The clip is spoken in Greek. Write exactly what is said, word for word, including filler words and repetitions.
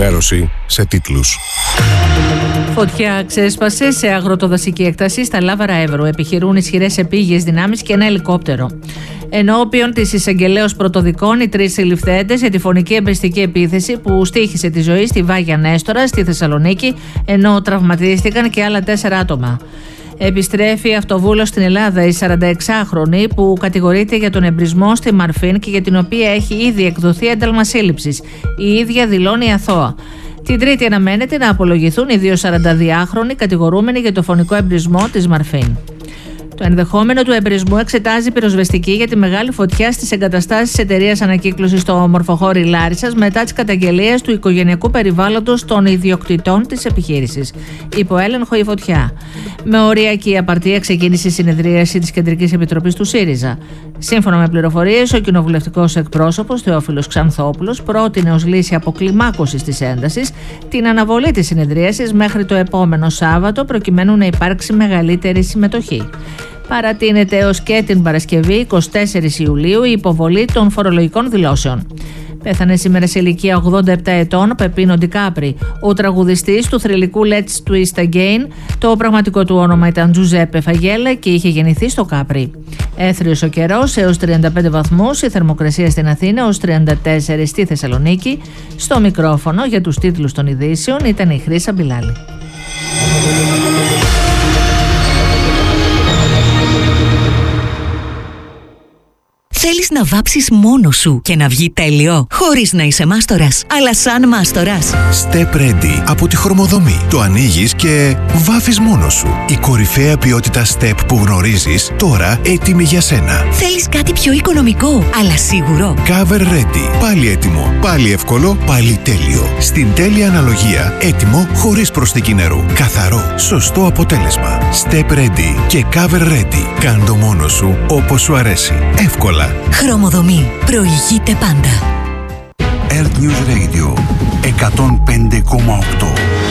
ενημέρωση σε τίτλους. Φωτιά ξέσπασε σε αγροτοδασική έκταση στα Λάβαρα Εύρου. Επιχειρούν ισχυρές επίγειες δυνάμεις και ένα ελικόπτερο. Ενώπιον της εισαγγελέως πρωτοδικών, οι τρεις συλληφθέντες για τη φωνική εμπριστική επίθεση που στοίχησε τη ζωή στη Βάγια Νέστορα στη Θεσσαλονίκη, ενώ τραυματίστηκαν και άλλα τέσσερα άτομα. Επιστρέφει αυτοβούλος στην Ελλάδα η σαρανταεξάχρονη που κατηγορείται για τον εμπρισμό στη Μαρφίν και για την οποία έχει ήδη εκδοθεί ένταλμα σύλληψης. Η ίδια δηλώνει αθώα. Την Τρίτη αναμένεται να απολογηθούν οι δύο σαρανταδυάχρονοι κατηγορούμενοι για το φωνικό εμπρισμό της Μαρφίν. Το ενδεχόμενο του εμπρισμού εξετάζει πυροσβεστική για τη μεγάλη φωτιά στις εγκαταστάσεις της εταιρείας ανακύκλωσης στο Μορφοχώρι Λάρισσας μετά τις καταγγελίες του οικογενειακού περιβάλλοντος των ιδιοκτητών της επιχείρησης. Υπό έλεγχο η φωτιά. Με οριακή απαρτία ξεκίνησε η συνεδρίαση της Κεντρικής Επιτροπής του ΣΥΡΙΖΑ. Σύμφωνα με πληροφορίες, ο κοινοβουλευτικός εκπρόσωπος Θεόφιλος Ξανθόπουλος πρότεινε ως λύση αποκλιμάκωσης της έντασης την αναβολή της συνεδρίασης μέχρι το επόμενο Σάββατο προκειμένου να υπάρξει μεγαλύτερη συμμετοχή. Παρατείνεται έως και την Παρασκευή εικοστή τέταρτη Ιουλίου η υποβολή των φορολογικών δηλώσεων. Πέθανε σήμερα σε ηλικία ογδόντα επτά ετών ο Πεπίνο Ντικάπρι, ο τραγουδιστής του θρυλικού Let's Twist Again. Το πραγματικό του όνομα ήταν Τζουζέπε Φαγέλα και είχε γεννηθεί στο Κάπρι. Έθριος ο καιρός έως τριάντα πέντε βαθμούς, η θερμοκρασία στην Αθήνα έως τριάντα τέσσερα στη Θεσσαλονίκη. Στο μικρόφωνο για τους τίτλους των ειδήσεων ήταν η Χρύσα Μπιλάλη. Θέλεις να βάψεις μόνος σου και να βγει τέλειο, χωρίς να είσαι μάστορας, αλλά σαν μάστορας. Step Ready από τη Χρωμοδομή. Το ανοίγεις και βάφεις μόνος σου. Η κορυφαία ποιότητα Step που γνωρίζεις, τώρα έτοιμη για σένα. Θέλεις κάτι πιο οικονομικό, αλλά σίγουρο. Cover Ready. Πάλι έτοιμο, πάλι εύκολο, πάλι τέλειο. Στην τέλεια αναλογία, έτοιμο χωρίς προσθήκη νερού. Καθαρό, σωστό αποτέλεσμα. Step Ready και Cover Ready. Κάν' το μόνος σου όπως σου αρέσει. Εύκολα. Χρωμοδομή. Προηγείται πάντα. Earth News Radio εκατόν πέντε κόμμα οκτώ.